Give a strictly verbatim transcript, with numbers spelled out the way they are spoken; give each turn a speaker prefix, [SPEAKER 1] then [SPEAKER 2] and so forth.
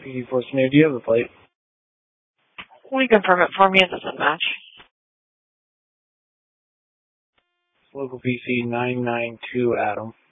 [SPEAKER 1] P D four Sneer, do you have a plate?
[SPEAKER 2] Will you confirm it for me? It doesn't match.
[SPEAKER 1] Local P C nine nine two Adam.